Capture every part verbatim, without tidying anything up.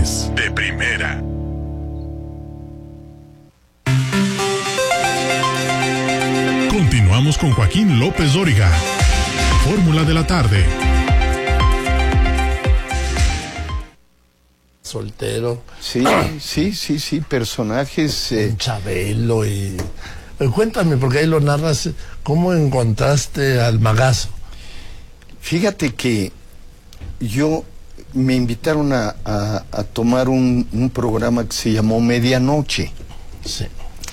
es de primera. Continuamos con Joaquín López Dóriga. Fórmula de la tarde. Soltero. Sí, sí, sí, sí, personajes. Eh... Chabelo y... Cuéntame, porque ahí lo narras, ¿cómo encontraste al Magazo? Fíjate que yo me invitaron a, a, a tomar un, un programa que se llamó Medianoche. Sí.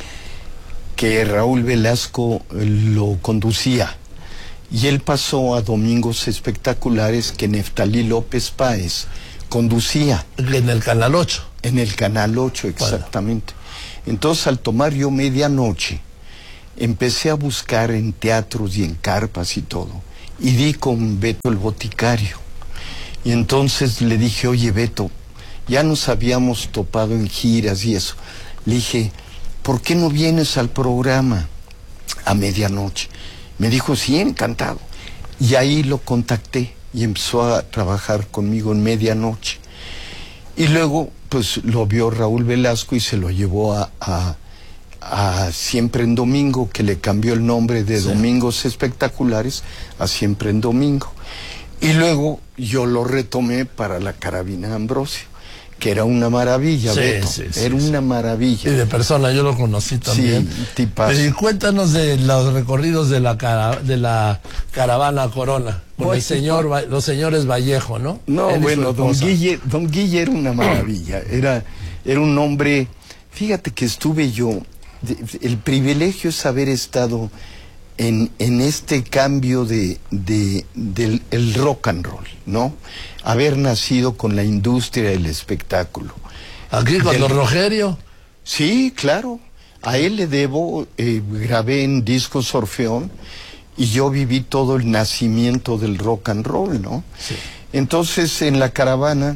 Que Raúl Velasco lo conducía. Y él pasó a Domingos Espectaculares que Neftalí López Páez conducía. En el Canal ocho. En el Canal ocho, exactamente. Bueno. Entonces, al tomar yo Medianoche, empecé a buscar en teatros y en carpas y todo. Y di con Beto el Boticario. Y entonces le dije, oye, Beto, ya nos habíamos topado en giras y eso. Le dije, ¿por qué no vienes al programa a Medianoche? Me dijo, sí, encantado. Y ahí lo contacté y empezó a trabajar conmigo en Medianoche. Y luego, pues, lo vio Raúl Velasco y se lo llevó a, a, a Siempre en Domingo, que le cambió el nombre de sí. Domingos Espectaculares a Siempre en Domingo. Y luego yo lo retomé para La Carabina Ambrosio, que era una maravilla, sí, Beto. Sí, sí, era sí. una maravilla. Y de persona, yo lo conocí también. Sí, tipazo. Y cuéntanos de los recorridos de la cara, de la caravana Corona, con pues, el señor, no. los señores Vallejo, ¿no? No, Él bueno, don Guille, don Guille era una maravilla. Era, era un hombre, fíjate que estuve yo, de, el privilegio es haber estado en, en este cambio de, de, del el rock and roll, ¿no? Haber nacido con la industria del espectáculo. ¿Aquí con del... don Rogerio? Sí, claro. A él le debo, eh, grabé en Discos Orfeón y yo viví todo el nacimiento del rock and roll, ¿no? Sí. Entonces, en la caravana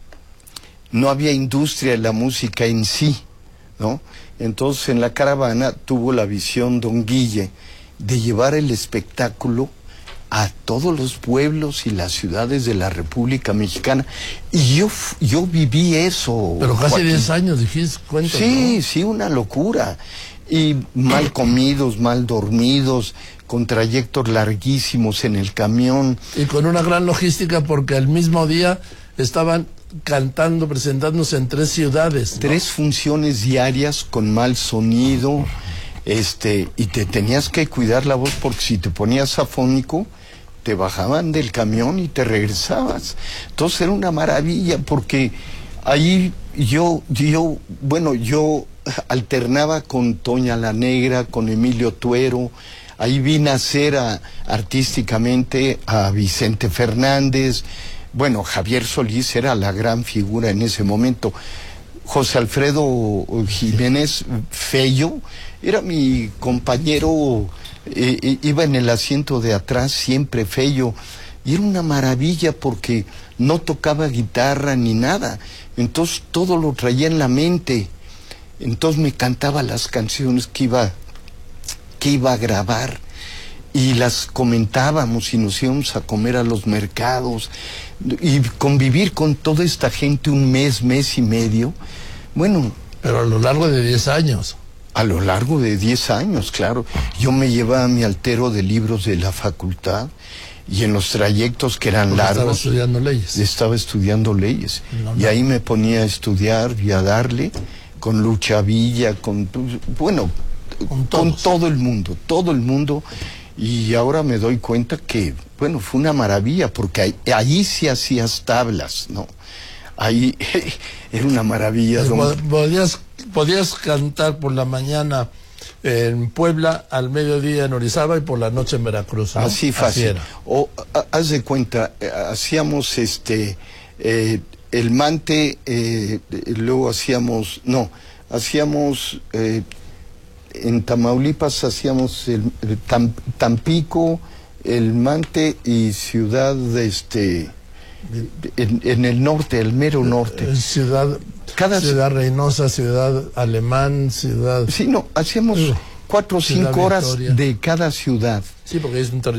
no había industria de la música en sí, ¿no? Entonces, en la caravana tuvo la visión don Guille de llevar el espectáculo a todos los pueblos y las ciudades de la República Mexicana. Y yo, yo viví eso. Pero casi diez años, dijiste, cuéntanos. Sí, ¿no? Sí, una locura. Y mal comidos, mal dormidos, con trayectos larguísimos en el camión. Y con una gran logística, porque al mismo día estaban cantando, presentándose en tres ciudades, ¿no? Tres funciones diarias con mal sonido, este, y te tenías que cuidar la voz, porque si te ponías afónico, te bajaban del camión y te regresabas. Entonces era una maravilla, porque ahí yo, yo, bueno, yo alternaba con Toña la Negra, con Emilio Tuero. Ahí vi nacer a, artísticamente a Vicente Fernández. Bueno, Javier Solís era la gran figura en ese momento. José Alfredo Jiménez Fello era mi compañero, eh, iba en el asiento de atrás siempre, Fello, y era una maravilla porque no tocaba guitarra ni nada, entonces todo lo traía en la mente, entonces me cantaba las canciones que iba, que iba a grabar, y las comentábamos y nos íbamos a comer a los mercados, y convivir con toda esta gente un mes, mes y medio, bueno... Pero a lo largo de diez años. A lo largo de diez años, claro. Yo me llevaba mi altero de libros de la facultad y en los trayectos que eran Porque largos... Estaba estudiando leyes. Estaba estudiando leyes. No, no. Y ahí me ponía a estudiar y a darle con Lucha Villa, con... Bueno, con, con todo el mundo, todo el mundo... Y ahora me doy cuenta que, bueno, fue una maravilla, porque ahí, ahí sí hacías tablas, ¿no? Ahí era una maravilla. Don... Podías, podías cantar por la mañana en Puebla, al mediodía en Orizaba y por la noche en Veracruz, ¿no? Así fácil. Así o, a, haz de cuenta, eh, hacíamos este, eh, el Mante, eh, luego hacíamos, no, hacíamos... Eh, en Tamaulipas hacíamos el, el Tam, Tampico, el Mante y Ciudad de este en, en el norte, el mero norte. Ciudad, cada Ciudad Reynosa, Ciudad Alemán, Ciudad... Sí, no, hacíamos uh, cuatro o cinco horas Victoria. De cada ciudad. Sí, porque es un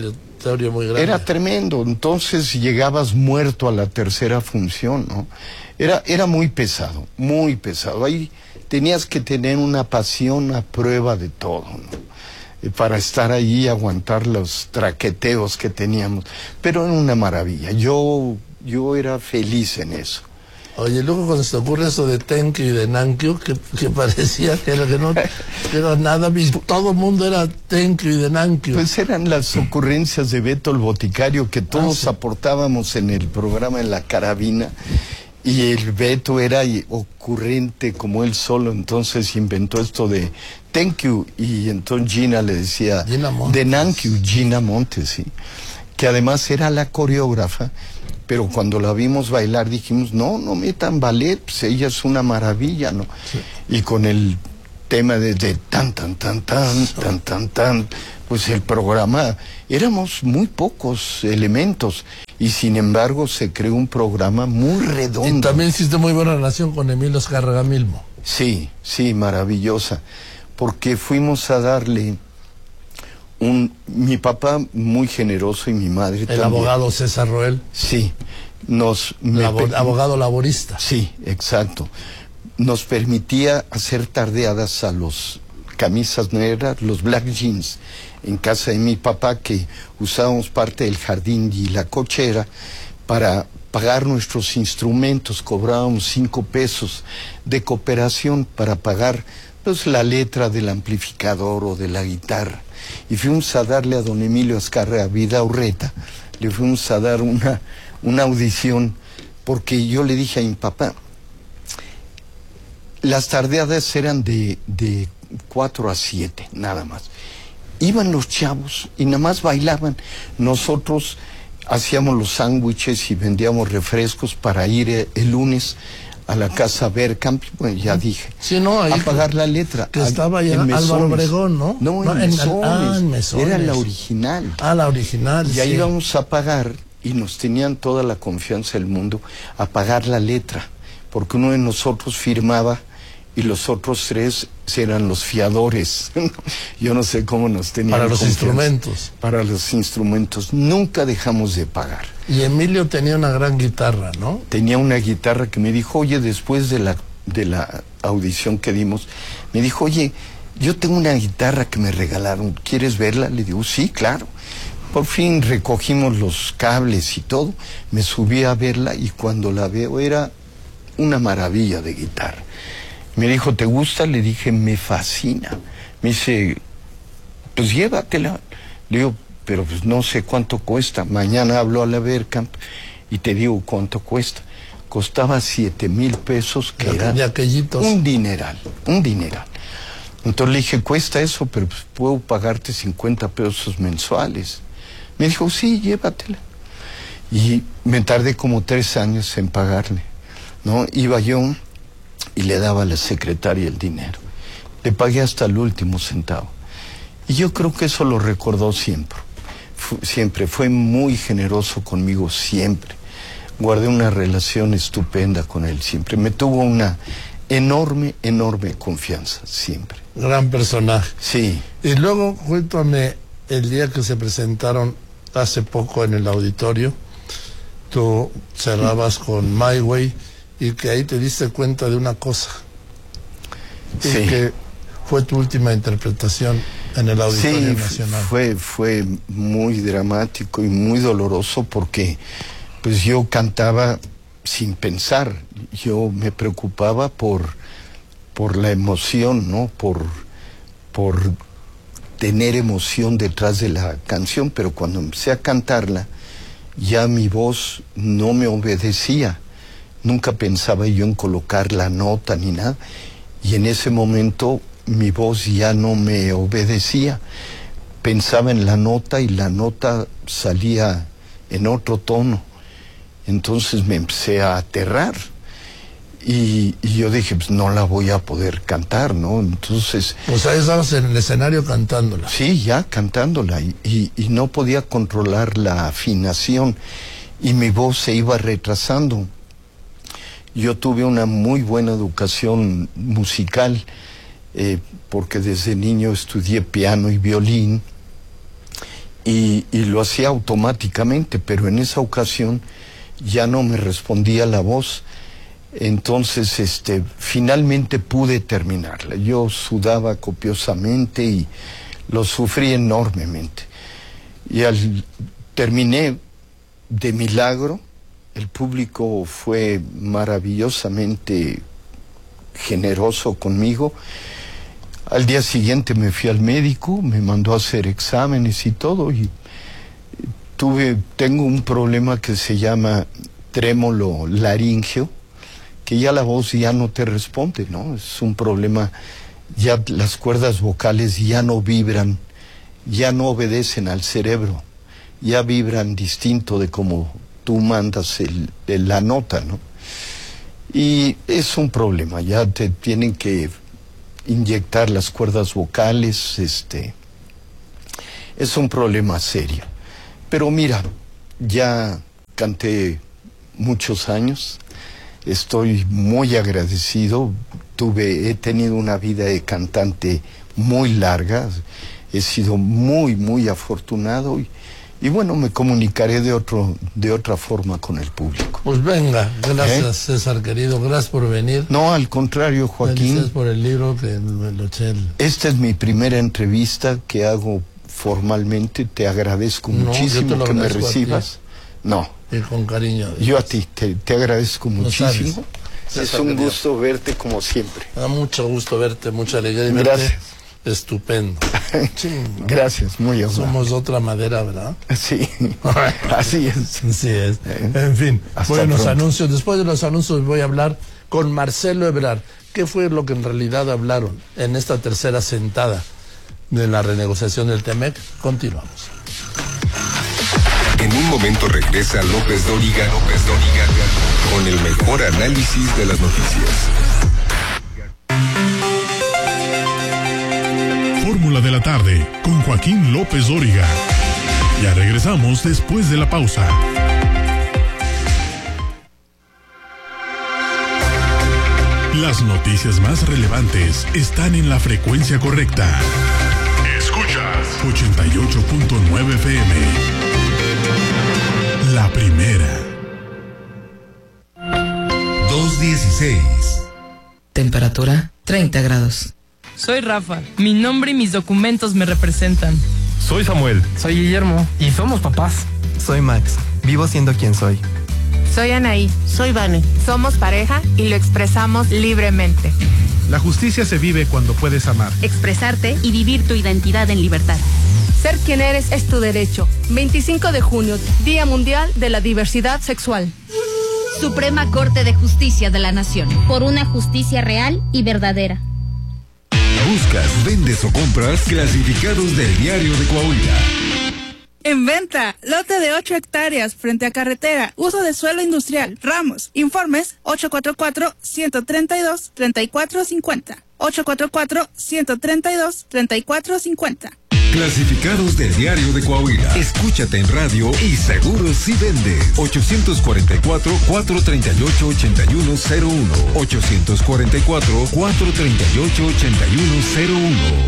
auditorio muy grande. Era tremendo, entonces llegabas muerto a la tercera función, ¿no? Era, era muy pesado, muy pesado. Ahí tenías que tener una pasión a prueba de todo, ¿no? Para estar ahí y aguantar los traqueteos que teníamos. Pero era una maravilla, yo, yo era feliz en eso. Oye, luego cuando se te ocurre eso de Tenkyu y de Nankyu, que, que parecía que era, que no que era nada mismo, todo el mundo era Tenkyu y de Nankyu. Pues eran las ocurrencias de Beto el Boticario que todos ah, sí. aportábamos en el programa en la carabina, y el Beto era ocurrente como él solo, entonces inventó esto de Tenkyu, y entonces Gina le decía Gina Montes. De Nankyu, Gina Montes, sí, que además era la coreógrafa. Pero cuando la vimos bailar dijimos, no, no metan ballet, pues ella es una maravilla, ¿no? Sí. Y con el tema de, de tan, tan, tan, tan, tan, tan, tan, pues el programa, éramos muy pocos elementos, y sin embargo se creó un programa muy redondo. Y también hiciste muy buena relación con Emilio Azcárraga Milmo. Sí, sí, maravillosa, porque fuimos a darle... Un, mi papá muy generoso y mi madre el también. Abogado César Roel. Sí, nos... Labor, me, abogado laborista. Sí, exacto. Nos permitía hacer tardeadas a los camisas negras, los black jeans, en casa de mi papá, que usábamos parte del jardín y la cochera para pagar nuestros instrumentos. Cobrábamos cinco pesos de cooperación para pagar pues la letra del amplificador o de la guitarra. Y fuimos a darle a don Emilio Azcárraga Vidaurreta, le fuimos a dar una, una audición, porque yo le dije a mi papá, las tardeadas eran de, de cuatro a siete, nada más. Iban los chavos y nada más bailaban. Nosotros hacíamos los sándwiches y vendíamos refrescos para ir el lunes a la casa Bergkamp, bueno, ya dije, sí, no, ahí a pagar la letra. Que estaba allá en Álvaro Obregón, ¿no? No, en, no, en, Mesones. Ah, en Mesones. Era la original. Ah, la original, Y ahí sí. íbamos a pagar, y nos tenían toda la confianza del mundo, a pagar la letra, porque uno de nosotros firmaba, y los otros tres eran los fiadores. Yo no sé cómo nos tenían Para los confianza. instrumentos. Para los instrumentos. Nunca dejamos de pagar. Y Emilio tenía una gran guitarra, ¿no? Tenía una guitarra que me dijo, oye, después de la, de la audición que dimos, me dijo, oye, yo tengo una guitarra que me regalaron, ¿quieres verla? Le digo, sí, claro. Por fin recogimos los cables y todo, me subí a verla, y cuando la veo era una maravilla de guitarra. Me dijo, ¿te gusta? Le dije, me fascina. Me dice, pues llévatela. Le digo, pero pues no sé cuánto cuesta. Mañana hablo a la Bergkamp y te digo cuánto cuesta. Costaba siete mil pesos, que era un dineral, un dineral. Entonces le dije, cuesta eso, pero pues puedo pagarte cincuenta pesos mensuales. Me dijo, sí, llévatela. Y me tardé como tres años en pagarle, ¿no? Iba yo y le daba a la secretaria el dinero. Le pagué hasta el último centavo. Y yo creo que eso lo recordó siempre. Fu siempre. Fue muy generoso conmigo, siempre. Guardé una relación estupenda con él, siempre. Me tuvo una enorme, enorme confianza, siempre. Gran personaje. Sí. Y luego, cuéntame, el día que se presentaron hace poco en el auditorio, tú cerrabas con My Way, y que ahí te diste cuenta de una cosa, y sí. que fue tu última interpretación en el Auditorio sí, Nacional. Fue, fue muy dramático y muy doloroso, porque pues yo cantaba sin pensar, yo me preocupaba por, por la emoción, ¿no? Por, por tener emoción detrás de la canción, pero cuando empecé a cantarla, ya mi voz no me obedecía. Nunca pensaba yo en colocar la nota ni nada, y en ese momento mi voz ya no me obedecía. Pensaba en la nota y la nota salía en otro tono. Entonces me empecé a aterrar, y, y yo dije, pues no la voy a poder cantar, ¿no? Entonces... O sea, estabas en el escenario cantándola. Sí, ya cantándola, y, y, y no podía controlar la afinación, y mi voz se iba retrasando. Yo tuve una muy buena educación musical, eh, porque desde niño estudié piano y violín, y, y lo hacía automáticamente, pero en esa ocasión ya no me respondía la voz. Entonces, este, finalmente pude terminarla. Yo sudaba copiosamente y lo sufrí enormemente. Y al terminé de milagro, el público fue maravillosamente generoso conmigo. Al día siguiente me fui al médico, me mandó a hacer exámenes y todo, y tuve, tengo un problema que se llama trémolo laríngeo, que ya la voz ya no te responde, ¿no? Es un problema, ya las cuerdas vocales ya no vibran, ya no obedecen al cerebro, ya vibran distinto de como tú mandas el, el, la nota, ¿no? Y es un problema, ya te tienen que inyectar las cuerdas vocales, este, es un problema serio. Pero mira, ya canté muchos años, estoy muy agradecido, tuve, he tenido una vida de cantante muy larga, he sido muy, muy afortunado y, y bueno, me comunicaré de otro, de otra forma con el público. Pues venga, gracias, ¿Eh? César querido, gracias por venir. No, al contrario, Joaquín. Gracias por el libro que me lo eché. El... Esta es mi primera entrevista que hago formalmente, te agradezco no, muchísimo lo que me recibas. No. Y con cariño. Dios. Yo a ti te, te agradezco muchísimo. Es un gusto verte como siempre. Me da mucho gusto verte, mucha alegría. Gracias. Verte. Estupendo. Sí, ¿no? Gracias, muy amable. Somos de otra madera, ¿verdad? Sí, así es. Así es. Eh, en fin, voy a los anuncios. Después de los anuncios voy a hablar con Marcelo Ebrard. ¿Qué fue lo que en realidad hablaron en esta tercera sentada de la renegociación del T-M E C? Continuamos. En un momento regresa López Dóriga, López Dóriga, con el mejor análisis de las noticias. Fórmula de la tarde con Joaquín López Dóriga. Ya regresamos después de la pausa. Las noticias más relevantes están en la frecuencia correcta. Escuchas ochenta y ocho punto nueve F M. La primera. dos dieciséis. Temperatura treinta grados. Soy Rafa. Mi nombre y mis documentos me representan. Soy Samuel. Soy Guillermo. Y somos papás. Soy Max. Vivo siendo quien soy. Soy Anaí. Soy Vane. Somos pareja y lo expresamos libremente. La justicia se vive cuando puedes amar, expresarte y vivir tu identidad en libertad. Ser quien eres es tu derecho. veinticinco de junio, Día Mundial de la Diversidad Sexual. Suprema Corte de Justicia de la Nación. Por una justicia real y verdadera. Buscas, vendes o compras clasificados del Diario de Coahuila. En venta, lote de ocho hectáreas frente a carretera, uso de suelo industrial, Ramos. Informes ocho cuatro cuatro, uno tres dos, tres cuatro cinco cero. ocho cuatro cuatro, uno tres dos, tres cuatro cinco cero. Clasificados del Diario de Coahuila. Escúchate en radio y seguro si vendes. ochocientos cuarenta y cuatro, cuatrocientos treinta y ocho, ochenta y uno cero uno. ochocientos cuarenta y cuatro, cuatrocientos treinta y ocho, ochenta y uno cero uno.